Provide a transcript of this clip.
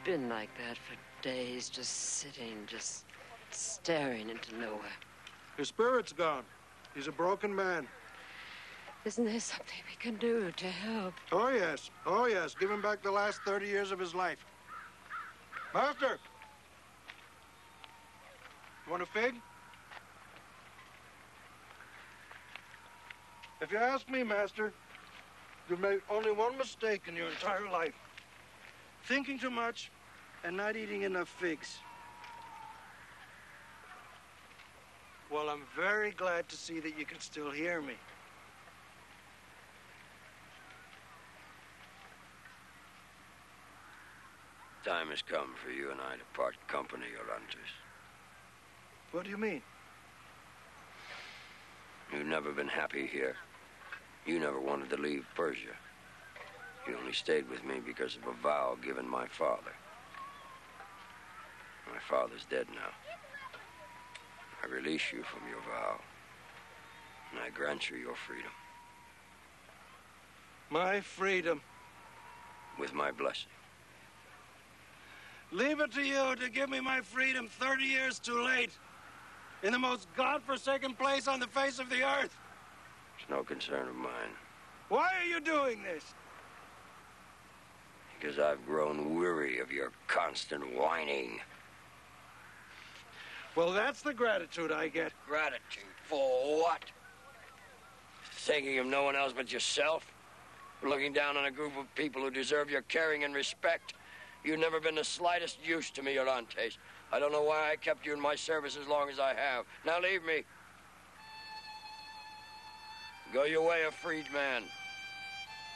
been like that for days, just sitting, just staring into nowhere. His spirit's gone. He's a broken man. Isn't there something we can do to help? Oh, yes. Oh, yes. Give him back the last 30 years of his life. Master! You want a fig? If you ask me, Master, you've made only one mistake in your entire life. Thinking too much and not eating enough figs. Well, I'm very glad to see that you can still hear me. Time has come for you and I to part company, Orontes. What do you mean? You've never been happy here. You never wanted to leave Persia. You only stayed with me because of a vow given my father. My father's dead now. I release you from your vow, and I grant you your freedom. My freedom? With my blessing. Leave it to you to give me my freedom 30 years too late. In the most godforsaken place on the face of the earth. It's no concern of mine. Why are you doing this? Because I've grown weary of your constant whining. Well, that's the gratitude I get. Gratitude for what? Thinking of no one else but yourself? Looking down on a group of people who deserve your caring and respect? You've never been the slightest use to me, Orontes. I don't know why I kept you in my service as long as I have. Now leave me. Go your way, a freed man.